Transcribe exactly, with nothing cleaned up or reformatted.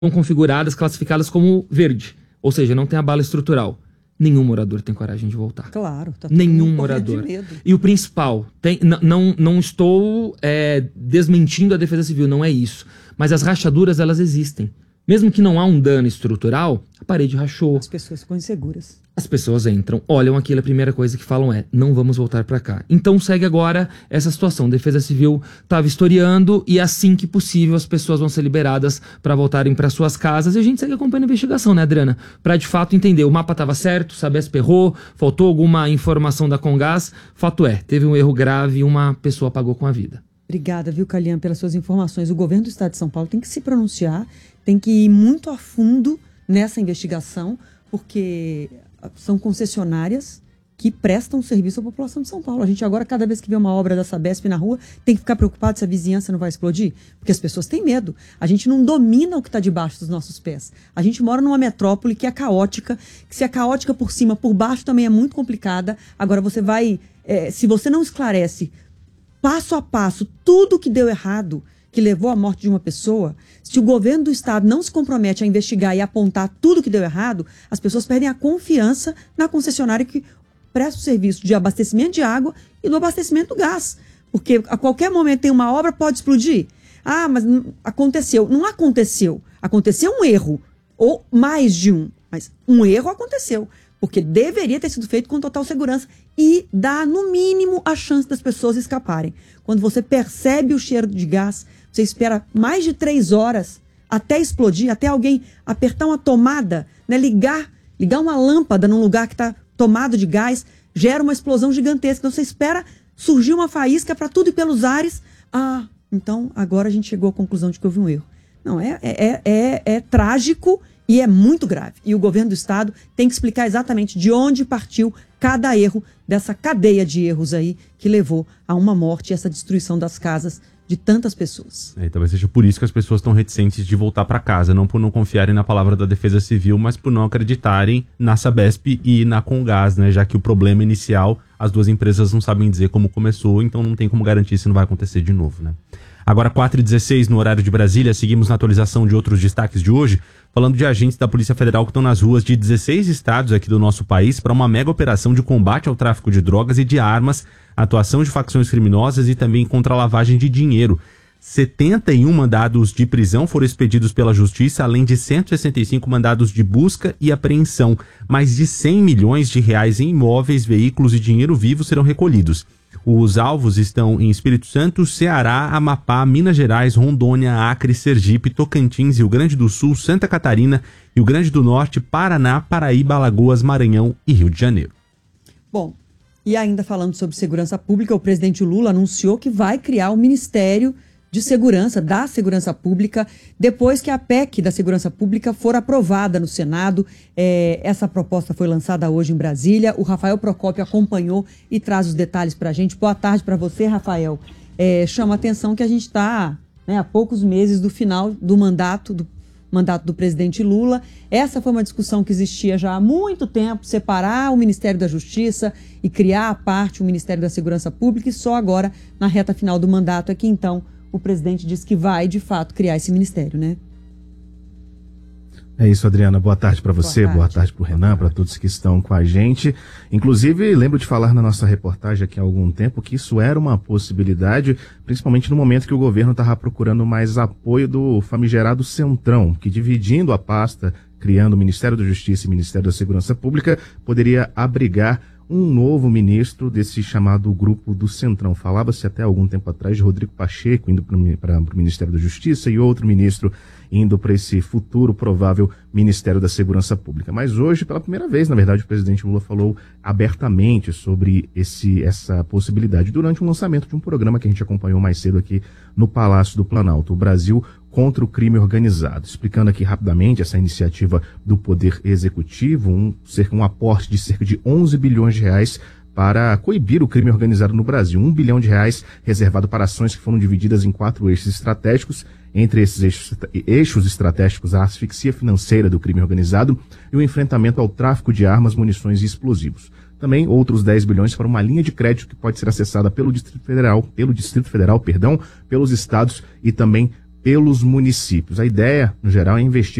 configuradas, classificadas como verde, ou seja, não tem a bala estrutural. Nenhum morador tem coragem de voltar. Claro. Tá Nenhum morador. De e o principal, tem, não, não estou é, desmentindo a Defesa Civil, não é isso. Mas as rachaduras, elas existem. Mesmo que não há um dano estrutural, a parede rachou. As pessoas ficam inseguras. As pessoas entram, olham aquilo, a primeira coisa que falam é, não vamos voltar para cá. Então segue agora essa situação. A Defesa Civil está vistoriando e assim que possível as pessoas vão ser liberadas para voltarem para suas casas. E a gente segue acompanhando a investigação, né, Adriana? Para de fato entender, o mapa estava certo, o Sabesp errou, faltou alguma informação da Comgás. Fato é, teve um erro grave e uma pessoa pagou com a vida. Obrigada, viu, Calian, pelas suas informações. O governo do Estado de São Paulo tem que se pronunciar, tem que ir muito a fundo nessa investigação, porque são concessionárias que prestam serviço à população de São Paulo. A gente agora, cada vez que vê uma obra da Sabesp na rua, tem que ficar preocupado se a vizinhança não vai explodir, porque as pessoas têm medo. A gente não domina o que está debaixo dos nossos pés. A gente mora numa metrópole que é caótica, que se é caótica por cima, por baixo também é muito complicada. Agora você vai, é, se você não esclarece passo a passo tudo que deu errado, que levou à morte de uma pessoa, se o governo do Estado não se compromete a investigar e apontar tudo que deu errado, as pessoas perdem a confiança na concessionária que presta o serviço de abastecimento de água e do abastecimento do gás. Porque a qualquer momento tem uma obra, pode explodir. Ah, mas não, aconteceu. Não aconteceu. Aconteceu um erro. Ou mais de um. Mas um erro aconteceu. Porque deveria ter sido feito com total segurança e dá, no mínimo, a chance das pessoas escaparem. Quando você percebe o cheiro de gás, você espera mais de três horas até explodir, até alguém apertar uma tomada, né, ligar, ligar uma lâmpada num lugar que está tomado de gás, gera uma explosão gigantesca. Então você espera surgir uma faísca para tudo e pelos ares. Ah, então agora a gente chegou à conclusão de que houve um erro. Não, é, é, é, é trágico e é muito grave. E o governo do Estado tem que explicar exatamente de onde partiu cada erro dessa cadeia de erros aí que levou a uma morte e essa destruição das casas de tantas pessoas. É, talvez seja por isso que as pessoas estão reticentes de voltar para casa, não por não confiarem na palavra da Defesa Civil, mas por não acreditarem na Sabesp e na Comgás, né? Já que o problema inicial, as duas empresas não sabem dizer como começou, então não tem como garantir se não vai acontecer de novo, né? Agora, quatro e dezesseis no horário de Brasília, seguimos na atualização de outros destaques de hoje, falando de agentes da Polícia Federal que estão nas ruas de dezesseis estados aqui do nosso país para uma mega operação de combate ao tráfico de drogas e de armas, atuação de facções criminosas e também contra a lavagem de dinheiro. setenta e um mandados de prisão foram expedidos pela Justiça, além de cento e sessenta e cinco mandados de busca e apreensão. Mais de cem milhões de reais em imóveis, veículos e dinheiro vivo serão recolhidos. Os alvos estão em Espírito Santo, Ceará, Amapá, Minas Gerais, Rondônia, Acre, Sergipe, Tocantins, Rio Grande do Sul, Santa Catarina, Rio Grande do Norte, Paraná, Paraíba, Alagoas, Maranhão e Rio de Janeiro. Bom, e ainda falando sobre segurança pública, o presidente Lula anunciou que vai criar o Ministério de Segurança, da Segurança Pública, depois que a P E C da Segurança Pública for aprovada no Senado. É, essa proposta foi lançada hoje em Brasília. O Rafael Procópio acompanhou e traz os detalhes para a gente. Boa tarde para você, Rafael. É, chama a atenção que a gente está, né, há poucos meses do final do mandato do, mandato do presidente Lula. Essa foi uma discussão que existia já há muito tempo, separar o Ministério da Justiça e criar à parte o Ministério da Segurança Pública, e só agora, na reta final do mandato, é que então o presidente disse que vai, de fato, criar esse ministério, né? É isso, Adriana. Boa tarde para você, boa tarde para o Renan, para todos que estão com a gente. Inclusive, lembro de falar na nossa reportagem aqui há algum tempo que isso era uma possibilidade, principalmente no momento que o governo estava procurando mais apoio do famigerado Centrão, que, dividindo a pasta, criando o Ministério da Justiça e o Ministério da Segurança Pública, poderia abrigar um novo ministro desse chamado grupo do Centrão. Falava-se até algum tempo atrás de Rodrigo Pacheco indo para o Ministério da Justiça e outro ministro indo para esse futuro provável Ministério da Segurança Pública. Mas hoje, pela primeira vez, na verdade, o presidente Lula falou abertamente sobre esse, essa possibilidade durante um lançamento de um programa que a gente acompanhou mais cedo aqui no Palácio do Planalto, o Brasil contra o crime organizado. Explicando aqui rapidamente essa iniciativa do Poder Executivo, um, cerca, um aporte de cerca de onze bilhões de reais para coibir o crime organizado no Brasil. Um bilhão de reais reservado para ações que foram divididas em quatro eixos estratégicos. Entre esses eixos, eixos estratégicos, a asfixia financeira do crime organizado e o enfrentamento ao tráfico de armas, munições e explosivos. Também outros dez bilhões para uma linha de crédito que pode ser acessada pelo Distrito Federal, pelo Distrito Federal, perdão, pelos estados e também pelos municípios. A ideia, no geral, é investir